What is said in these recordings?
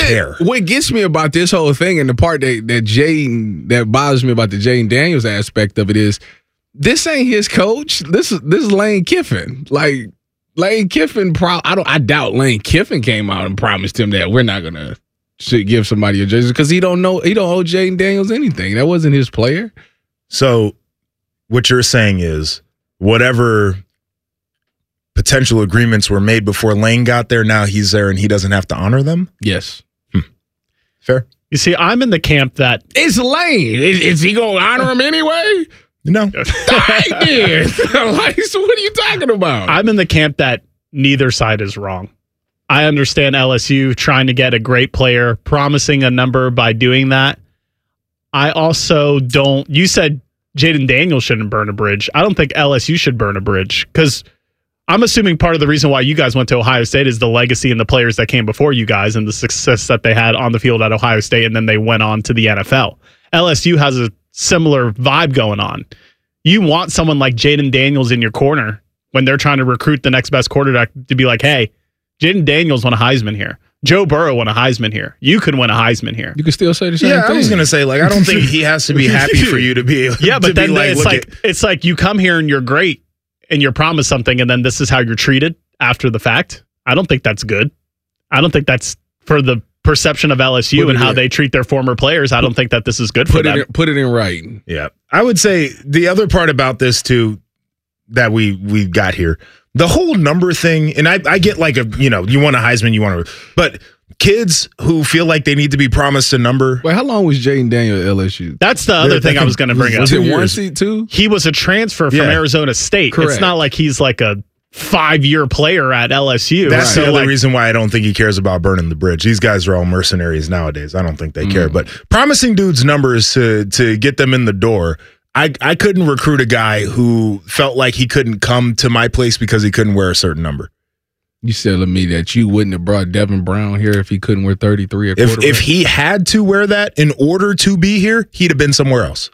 care. What gets me about this whole thing, and the part that bothers me about the Jaden Daniels aspect of it is, this ain't his coach. This is Lane Kiffin. Like Lane Kiffin, I doubt Lane Kiffin came out and promised him that we're not gonna give somebody a jersey, because he don't owe Jaden Daniels anything. That wasn't his player. So what you're saying is, whatever potential agreements were made before Lane got there, now he's there and he doesn't have to honor them? Yes. Fair. You see, I'm in the camp that it's Lane. Is he gonna honor him anyway? No. I did. Like, so what are you talking about? I'm in the camp that neither side is wrong. I understand LSU trying to get a great player, promising a number by doing that. I also don't. You said Jaden Daniels shouldn't burn a bridge. I don't think LSU should burn a bridge, because I'm assuming part of the reason why you guys went to Ohio State is the legacy and the players that came before you guys and the success that they had on the field at Ohio State, and then they went on to the NFL. LSU has a similar vibe going on. You want someone like Jaden Daniels in your corner when they're trying to recruit the next best quarterback to be like, hey, Jaden Daniels won a Heisman here. Joe Burrow won a Heisman here. You can win a Heisman here. You can still say the same thing. I was going to say, like, I don't think he has to be happy for you to be able yeah, but to then be like, it's like you come here and you're great and you're promised something, and then this is how you're treated after the fact. I don't think that's good. I don't think that's for the perception of LSU and how they treat their former players. I don't think that this is good for them. Put it in writing. Yeah. I would say the other part about this too that we got here, the whole number thing, and I get like you want a Heisman, but kids who feel like they need to be promised a number. Wait, how long was Jaden Daniels at LSU? That's the other thing I was going to bring up. Was it 1 seat too? He was a transfer from Arizona State. Correct. It's not like he's like a 5-year player at LSU. That's the other reason why I don't think he cares about burning the bridge. These guys are all mercenaries nowadays. I don't think they care. But promising dudes numbers to get them in the door, I couldn't recruit a guy who felt like he couldn't come to my place because he couldn't wear a certain number. You said to me that you wouldn't have brought Devin Brown here if he couldn't wear 33 a quarterback. If he had to wear that in order to be here, he'd have been somewhere else.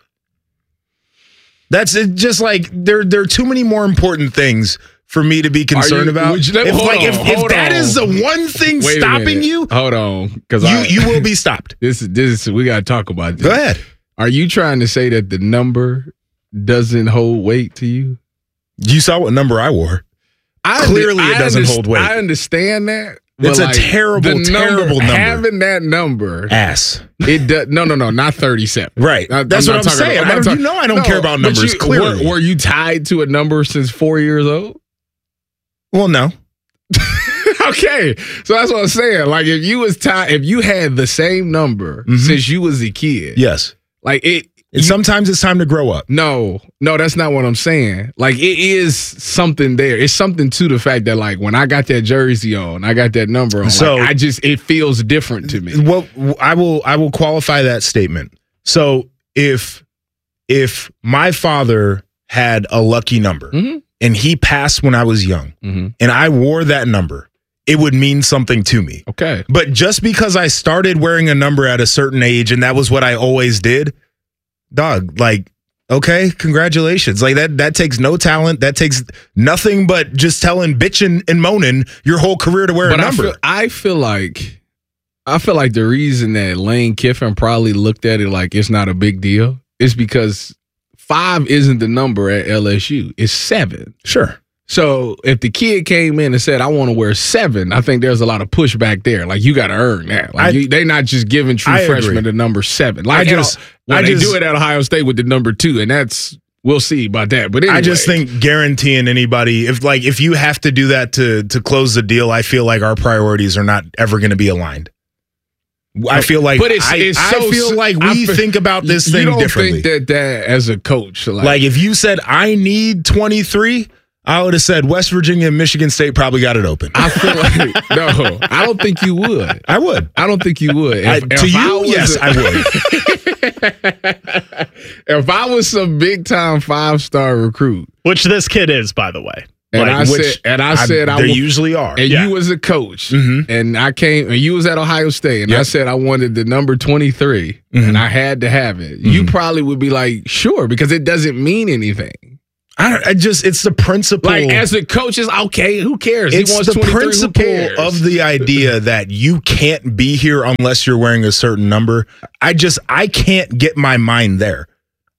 That's it, just like there are too many more important things for me to be concerned about. If that is the one thing stopping you, hold on, because you will be stopped. This we got to talk about this. Go ahead. Are you trying to say that the number doesn't hold weight to you? You saw what number I wore. Clearly, it doesn't hold weight. I understand that. It's a terrible number. Having that number, ass. It does. No, not 37. Right. That's what I'm saying. I don't care about numbers. Clearly, were you tied to a number since 4 years old? Well, no. Okay, so that's what I'm saying. Like, if you had the same number since you was a kid, yes. Like sometimes it's time to grow up. No, that's not what I'm saying. Like, it is something there. It's something to the fact that, like, when I got that jersey on, I got that number on. So like, it feels different to me. Well, I will qualify that statement. So if my father had a lucky number and he passed when I was young and I wore that number, it would mean something to me. Okay. But just because I started wearing a number at a certain age and that was what I always did, dog, like, okay, congratulations. Like, that takes no talent. That takes nothing but just bitching and moaning your whole career to wear a number. I feel like the reason that Lane Kiffin probably looked at it like it's not a big deal is because 5 isn't the number at LSU. It's 7. Sure. So if the kid came in and said, I want to wear 7, I think there's a lot of pushback there. Like, you got to earn that. Like, they're not just giving true freshmen the number 7. Like, they do it at Ohio State with the number 2, and we'll see about that. But anyway. I just think guaranteeing anybody, if you have to do that to close the deal, I feel like our priorities are not ever going to be aligned. I feel like we think about this thing differently. You don't think that as a coach, like if you said I need 23, I would have said West Virginia and Michigan State probably got it open. I feel like no, I don't think you would. I would. I don't think you would. I would. If I was some big time 5-star recruit, which this kid is, by the way. And I said they usually are. And you was a coach, and I came, and you was at Ohio State, and I said I wanted the number 23, and I had to have it. You probably would be like, sure, because it doesn't mean anything. It's the principle. Like, as a coach, is okay, who cares? It's he wants the principle of the idea that you can't be here unless you're wearing a certain number. I can't get my mind there.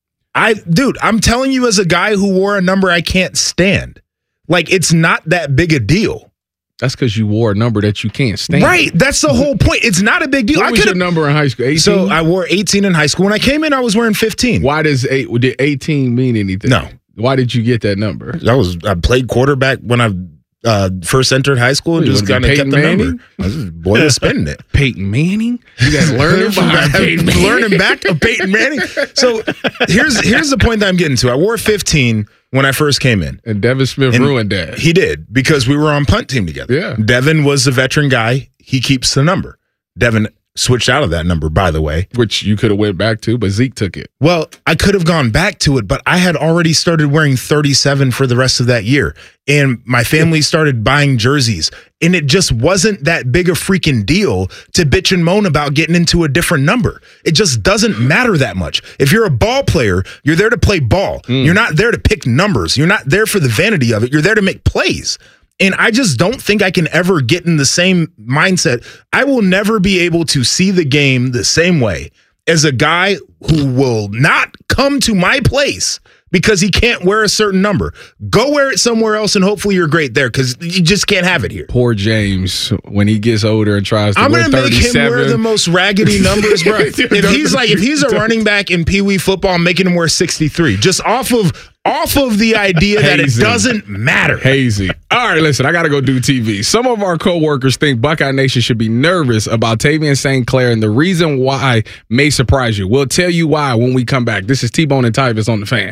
I'm telling you, as a guy who wore a number I can't stand, like, it's not that big a deal. That's because you wore a number that you can't stand. Right. That's the whole point. It's not a big deal. What was your number in high school? 18? So I wore 18 in high school. When I came in, I was wearing 15. Why did 18 mean anything? No. Why did you get that number? I played quarterback when I first entered high school and just kind of kept the number. I was just boy was spending it. Peyton Manning? You guys learning about Peyton Manning? Learning back of Peyton Manning. So here's the point that I'm getting to. I wore 15 when I first came in. And Devin Smith ruined that. He did, because we were on punt team together. Yeah. Devin was a veteran guy. He keeps the number. Devin switched out of that number, by the way. Which you could have went back to, but Zeke took it. Well, I could have gone back to it, but I had already started wearing 37 for the rest of that year. And my family started buying jerseys. And it just wasn't that big a freaking deal to bitch and moan about getting into a different number. It just doesn't matter that much. If you're a ball player, you're there to play ball. You're not there to pick numbers. You're not there for the vanity of it. You're there to make plays. And I just don't think I can ever get in the same mindset. I will never be able to see the game the same way as a guy who will not come to my place because he can't wear a certain number. Go wear it somewhere else, and hopefully you're great there, because you just can't have it here. Poor James, when he gets older and tries to wear 37. I'm going to make him wear the most raggedy numbers, bro. If he's a running back in Pee Wee football, I'm making him wear 63, just off of the idea that it doesn't matter. Hazy. All right, listen, I got to go do TV. Some of our coworkers think Buckeye Nation should be nervous about Tavian St. Clair, and the reason why may surprise you. We'll tell you why when we come back. This is T-Bone and Tyvis on The Fan.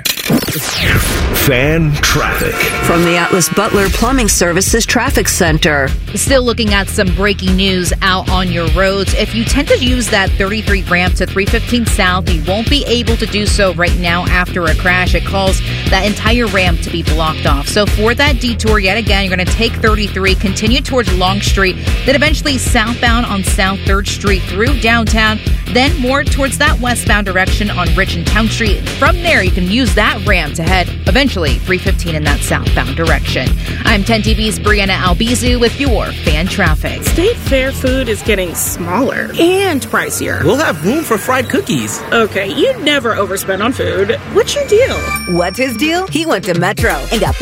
Fan traffic. From the Atlas Butler Plumbing Services Traffic Center. Still looking at some breaking news out on your roads. If you tend to use that 33 ramp to 315 South, you won't be able to do so right now after a crash. It calls that entire ramp to be blocked off. So for that detour, yet again, you're going to take 33, continue towards Long Street, then eventually southbound on South 3rd Street through downtown, then more towards that westbound direction on Rich and Town Street. From there, you can use that ramp to head eventually 315 in that southbound direction. I'm 10 TV's Brianna Albizu with your fan traffic. State Fair food is getting smaller and pricier. We'll have room for fried cookies. Okay, you never overspend on food. What's your deal? What's his deal? He went to Metro and got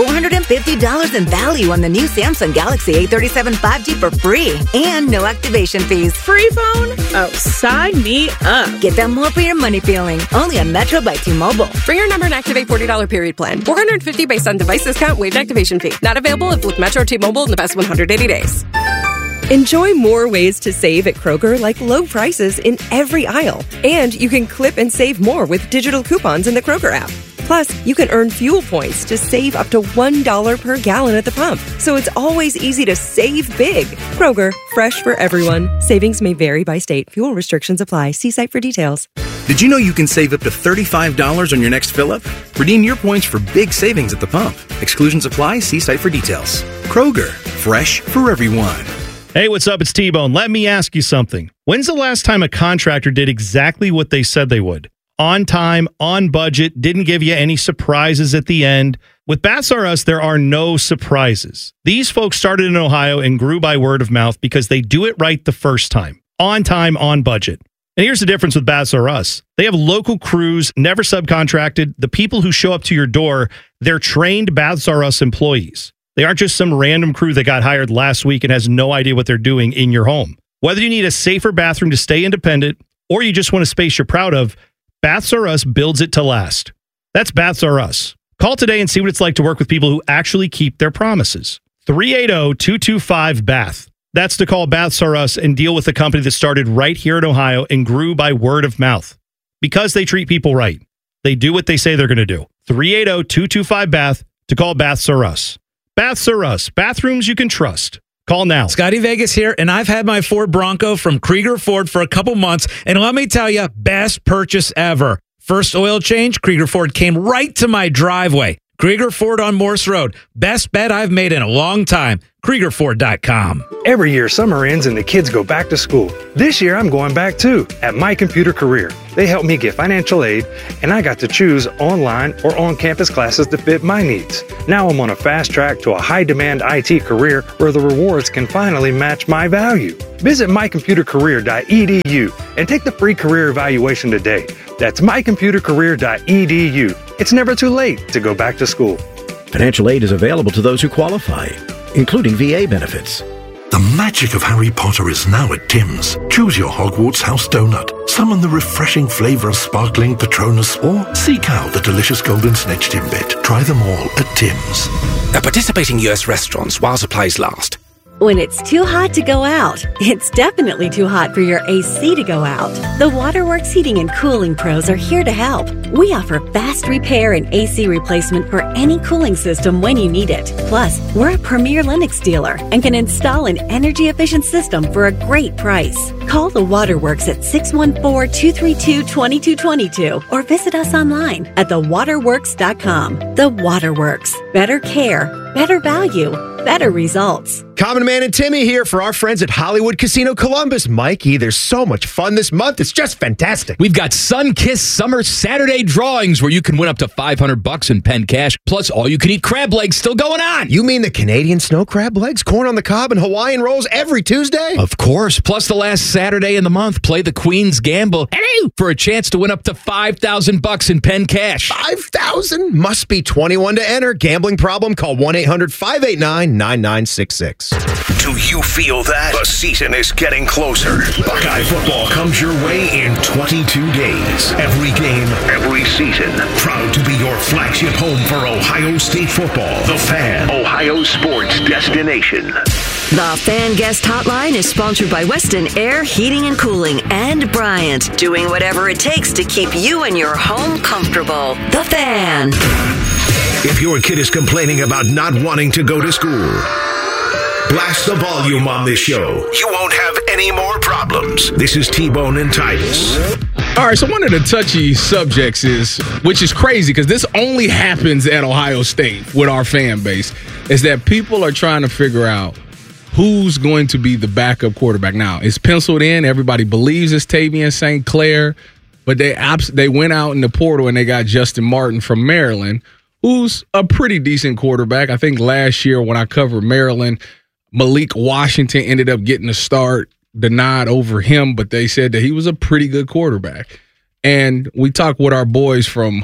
$450 in value on the new Samsung Galaxy A37 5G for free and no activation fees. Free phone? Oh, sign me up. Get that more for your money feeling. Only on Metro by T-Mobile. Bring your number and activate $40 period plan. $450 based on device discount, waived activation fee. Not available if with Metro T-Mobile in the past 180 days. Enjoy more ways to save at Kroger, like low prices in every aisle. And you can clip and save more with digital coupons in the Kroger app. Plus, you can earn fuel points to save up to $1 per gallon at the pump. So it's always easy to save big. Kroger, fresh for everyone. Savings may vary by state. Fuel restrictions apply. See site for details. Did you know you can save up to $35 on your next fill-up? Redeem your points for big savings at the pump. Exclusions apply. See site for details. Kroger, fresh for everyone. Hey, what's up? It's T-Bone. Let me ask you something. When's the last time a contractor did exactly what they said they would? On time, on budget, didn't give you any surprises at the end. With Baths R Us, there are no surprises. These folks started in Ohio and grew by word of mouth because they do it right the first time. On time, on budget. And here's the difference with Baths R Us. They have local crews, never subcontracted. The people who show up to your door, they're trained Baths R Us employees. They aren't just some random crew that got hired last week and has no idea what they're doing in your home. Whether you need a safer bathroom to stay independent or you just want a space you're proud of, Baths R Us builds it to last. That's Baths R Us. Call today and see what it's like to work with people who actually keep their promises. 380-225-BATH. That's to call Baths R Us and deal with a company that started right here in Ohio and grew by word of mouth. Because they treat people right. They do what they say they're going to do. 380-225-BATH to call Baths R Us. Baths R Us. Bathrooms you can trust. Call now. Scotty Vegas here, and I've had my Ford Bronco from Krieger Ford for a couple months, and let me tell you, best purchase ever. First oil change, Krieger Ford came right to my driveway. Krieger Ford on Morse Road. Best bet I've made in a long time. KriegerFord.com. Every year, summer ends and the kids go back to school. This year, I'm going back too at My Computer Career. They helped me get financial aid, and I got to choose online or on-campus classes to fit my needs. Now I'm on a fast track to a high-demand IT career where the rewards can finally match my value. Visit mycomputercareer.edu and take the free career evaluation today. That's mycomputercareer.edu. It's never too late to go back to school. Financial aid is available to those who qualify, including VA benefits. The magic of Harry Potter is now at Tim's. Choose your Hogwarts house donut, summon the refreshing flavor of sparkling Patronus, or seek out the delicious golden snitch Timbit. Try them all at Tim's. At participating US restaurants while supplies last. When it's too hot to go out, it's definitely too hot for your AC to go out. The Waterworks Heating and Cooling Pros are here to help. We offer fast repair and AC replacement for any cooling system when you need it. Plus, we're a premier Lennox dealer and can install an energy-efficient system for a great price. Call the Waterworks at 614-232-2222 or visit us online at thewaterworks.com. The Waterworks. Better care, better value, better results. Common Man and Timmy here for our friends at Hollywood Casino Columbus. Mikey, there's so much fun this month. It's just fantastic. We've got Sun-Kissed Summer Saturday drawings where you can win up to $500 in pen cash, plus all-you-can-eat crab legs still going on. You mean the Canadian snow crab legs, corn on the cob, and Hawaiian rolls every Tuesday? Of course. Plus the last Saturday in the month, play the Queen's Gamble for a chance to win up to $5,000 in pen cash. $5,000? Must be 21 to enter. Gambling problem? Call 1-800-589-9966. Do you feel that? The season is getting closer. Buckeye football comes your way in 22 days. Every game, every season. Proud to be your flagship home for Ohio State football. The Fan, Ohio sports destination. The Fan Guest Hotline is sponsored by Weston Air Heating and Cooling and Bryant, doing whatever it takes to keep you and your home comfortable. The Fan. If your kid is complaining about not wanting to go to school, blast the volume on this show. You won't have any more problems. This is T-Bone and Titus. All right, so one of the touchy subjects is, which is crazy because this only happens at Ohio State with our fan base, is that people are trying to figure out who's going to be the backup quarterback. Now, it's penciled in. Everybody believes it's Tavian St. Clair, but they went out in the portal and they got Justin Martin from Maryland, who's a pretty decent quarterback. I think last year when I covered Maryland, Malik Washington ended up getting a start, the nod over him, but they said that he was a pretty good quarterback. And we talked with our boys from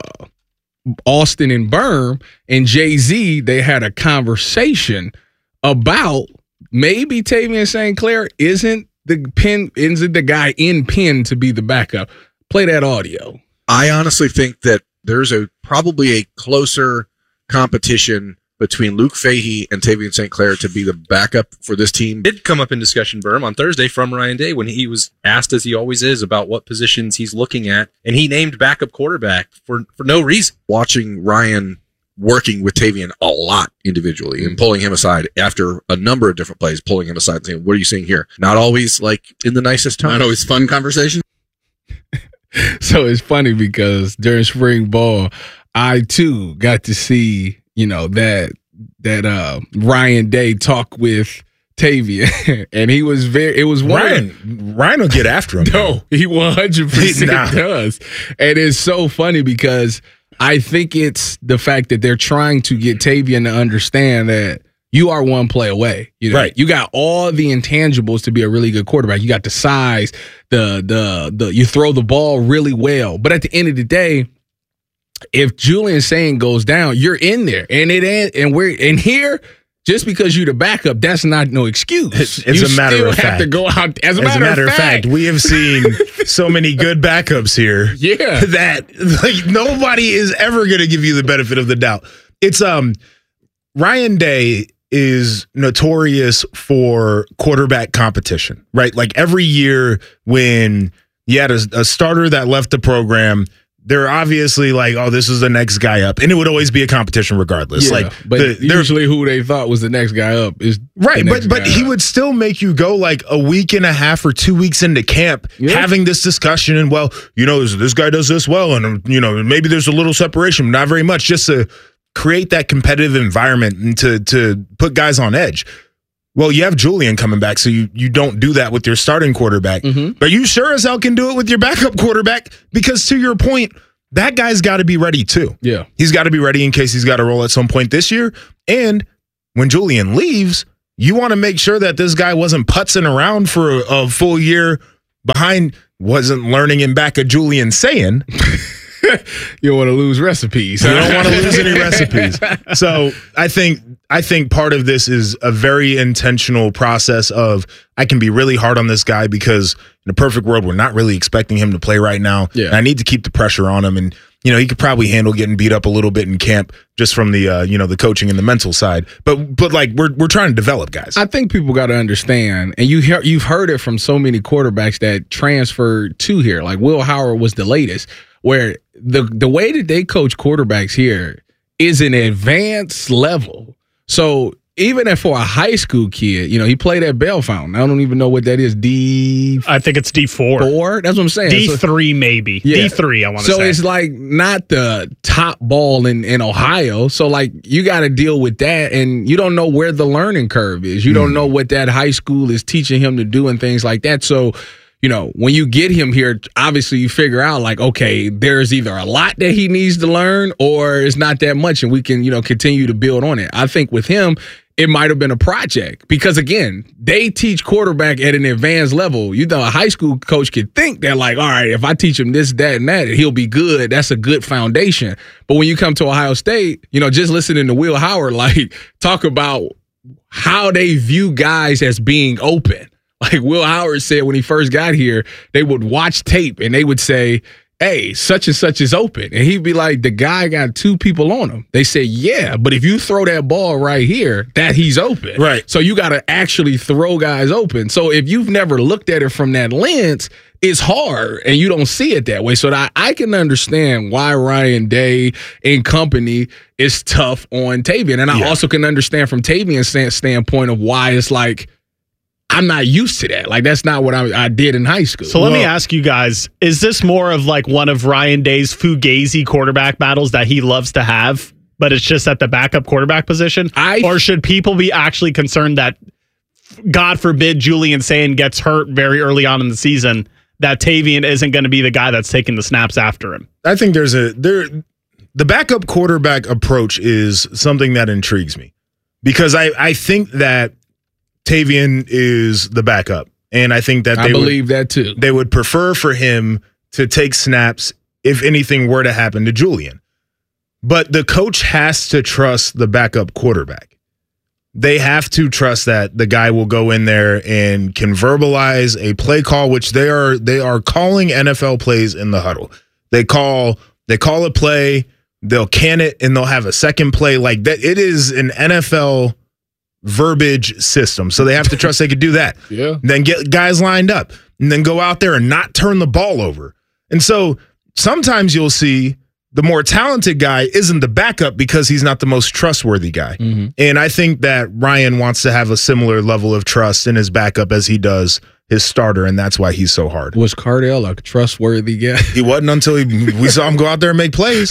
Austin and Berm and Jay-Z. They had a conversation about maybe Tavian St. Clair isn't the guy in Penn to be the backup. Play that audio. I honestly think that there's probably a closer competition between Luke Fahey and Tavian St. Clair to be the backup for this team. Did come up in discussion, Berm, on Thursday from Ryan Day when he was asked, as he always is, about what positions he's looking at, and he named backup quarterback for no reason. Watching Ryan working with Tavian a lot individually and pulling him aside after a number of different plays, pulling him aside and saying, what are you seeing here? Not always like in the nicest tone. Not always fun conversation. So it's funny because during spring ball, I too got to see, that Ryan Day talk with Tavian, and he was Ryan will get after him. No, he 100% does. And it's so funny because I think it's the fact that they're trying to get Tavian to understand that you are one play away. Right. You got all the intangibles to be a really good quarterback. You got the size, you throw the ball really well. But at the end of the day, if Julian Sain goes down, you're in there. And here, just because you're the backup, that's not no excuse. It's a matter of fact. Have to go out. As a matter of fact, we have seen so many good backups here. Yeah. That nobody is ever going to give you the benefit of the doubt. It's Ryan Day is notorious for quarterback competition, right? Like every year when you had a starter that left the program, they're obviously like, oh, this is the next guy up. And it would always be a competition regardless. Yeah, but usually who they thought was the next guy up is right. But he would still make you go like a week and a half or 2 weeks into camp having this discussion. And, well, this guy does this well. And, maybe there's a little separation, not very much, just to create that competitive environment and to put guys on edge. Well, you have Julian coming back, so you don't do that with your starting quarterback. But you sure as hell can do it with your backup quarterback because, to your point, that guy's got to be ready too. Yeah. He's got to be ready in case he's got to roll at some point this year. And when Julian leaves, you want to make sure that this guy wasn't putzing around for a full year behind, wasn't learning in back of Julian saying. You don't want to lose recipes. You don't want to lose any recipes. So I think part of this is a very intentional process of, I can be really hard on this guy because in a perfect world, we're not really expecting him to play right now. Yeah. And I need to keep the pressure on him. And, he could probably handle getting beat up a little bit in camp just from the, the coaching and the mental side. But like we're trying to develop guys. I think people got to understand, and you've heard it from so many quarterbacks that transferred to here. Like Will Howard was the latest, where the way that they coach quarterbacks here is an advanced level. So even for a high school kid, he played at Bell Fountain. I don't even know what that is. I think it's D4. That's what I'm saying. D3 maybe. Yeah. D3, I want to say. So it's like not the top ball in Ohio. So like you got to deal with that, and you don't know where the learning curve is. You don't know what that high school is teaching him to do and things like that. So when you get him here, obviously you figure out like, okay, there's either a lot that he needs to learn or it's not that much, and we can, continue to build on it. I think with him, it might have been a project because, again, they teach quarterback at an advanced level. A high school coach could think that, like, all right, if I teach him this, that, and that, he'll be good. That's a good foundation. But when you come to Ohio State, just listening to Will Howard, like, talk about how they view guys as being open. Like Will Howard said when he first got here, they would watch tape and they would say, hey, such and such is open. And he'd be like, the guy got two people on him. They say, yeah, but if you throw that ball right here, that he's open. Right. So you got to actually throw guys open. So if you've never looked at it from that lens, it's hard and you don't see it that way. So I can understand why Ryan Day and company is tough on Tavian. And I also can understand from Tavian's standpoint of why it's like, I'm not used to that. Like, that's not what I did in high school. So let me ask you guys, is this more of like one of Ryan Day's fugazi quarterback battles that he loves to have, but it's just at the backup quarterback position? Or should people be actually concerned that, God forbid, Julian Sayin gets hurt very early on in the season, that Tavian isn't going to be the guy that's taking the snaps after him? I think the backup quarterback approach is something that intrigues me because I think that Tavian is the backup, and I think that I believe that too. They would prefer for him to take snaps if anything were to happen to Julian. But the coach has to trust the backup quarterback. They have to trust that the guy will go in there and can verbalize a play call, which they are calling NFL plays in the huddle. They call a play, they'll can it, and they'll have a second play like that. It is an NFL verbiage system. So they have to trust they could do that. Yeah. Then get guys lined up and then go out there and not turn the ball over. And so sometimes you'll see the more talented guy isn't the backup because he's not the most trustworthy guy. Mm-hmm. And I think that Ryan wants to have a similar level of trust in his backup as he does his starter, and that's why he's so hard. Was Cardale a trustworthy guy? He wasn't until we saw him go out there and make plays.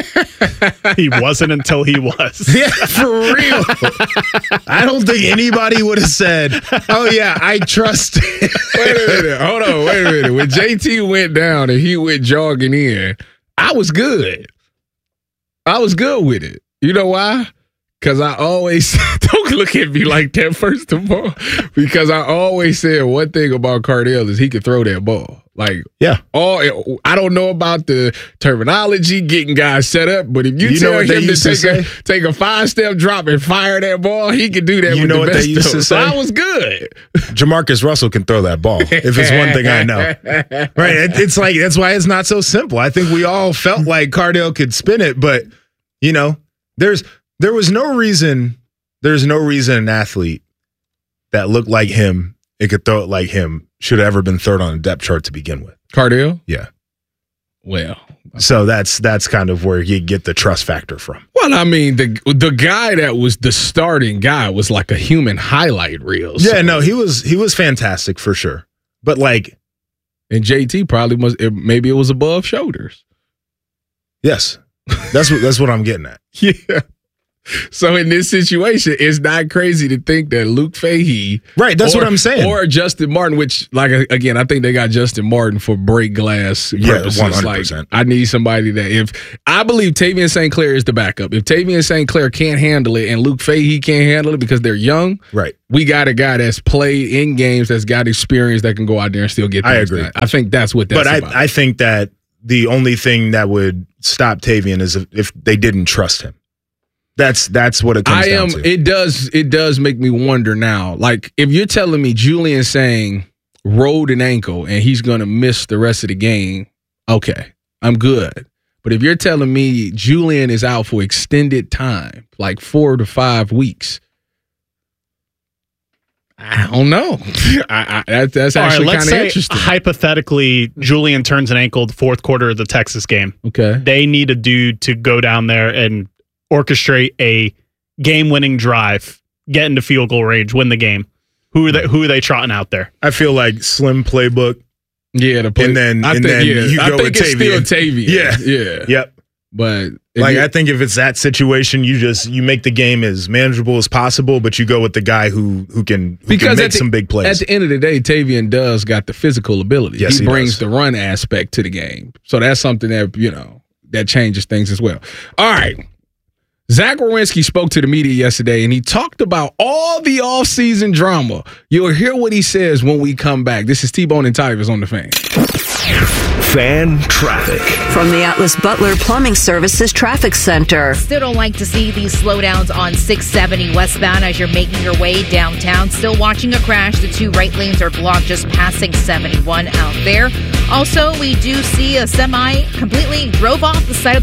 He wasn't until he was. Yeah, for real. I don't think anybody would have said, oh, yeah, I trust. Wait a minute. Hold on. Wait a minute. When JT went down and he went jogging in, I was good. I was good with it. You know why? Because I always, don't look at me like that, first of all, because I always said one thing about Cardale is he could throw that ball. Like, yeah. I don't know about the terminology, getting guys set up, but if you tell him to take a 5-step drop and fire that ball, he can do that. You know what they used to say? So I was good. Jamarcus Russell can throw that ball, if it's one thing I know. Right? It's like, that's why it's not so simple. I think we all felt like Cardale could spin it, but, you know, there's no reason an athlete that looked like him, it could throw it like him, should have ever been third on a depth chart to begin with. Cardale? Yeah. Well. So that's kind of where you get the trust factor from. Well, I mean, the guy that was the starting guy was like a human highlight reel. Yeah, no, he was fantastic for sure. But like, and JT probably maybe it was above shoulders. Yes. That's what I'm getting at. Yeah. So in this situation, it's not crazy to think that Luke Fahey, right? That's what I'm saying, or Justin Martin. Which, like again, I think they got Justin Martin for break glass purposes. 100%. Like, I need somebody that if I believe Tavian St. Clair is the backup. If Tavian St. Clair can't handle it and Luke Fahey can't handle it because they're young, right? We got a guy that's played in games, that's got experience, that can go out there and still get things I agree. done. I think that's what that's about. But I think that the only thing that would stop Tavian is if they didn't trust him. That's what it comes down to. It does make me wonder now. Like, if you're telling me Julian saying rolled an ankle and he's going to miss the rest of the game, okay, I'm good. But if you're telling me Julian is out for extended time, like 4 to 5 weeks, I don't know. That's actually kind of interesting. Hypothetically, Julian turns an ankle the fourth quarter of the Texas game. Okay. They need a dude to go down there and orchestrate a game-winning drive, get into field goal range, win the game. Who are they trotting out there? I feel like slim playbook. Yeah, and then you go with Tavian. Still Tavian. Yeah. Yep. But I think if it's that situation, you make the game as manageable as possible, but you go with the guy who can make some big plays. At the end of the day, Tavian does got the physical ability. Yes, he brings the run aspect to the game. So that's something that, that changes things as well. All right. Zach Werenski spoke to the media yesterday, and he talked about all the offseason drama. You'll hear what he says when we come back. This is T-Bone and Tivers on the Fan. Fan traffic. From the Atlas Butler Plumbing Services Traffic Center. Still don't like to see these slowdowns on 670 westbound as you're making your way downtown. Still watching a crash. The 2 right lanes are blocked just passing 71 out there. Also, we do see a semi completely drove off the side of the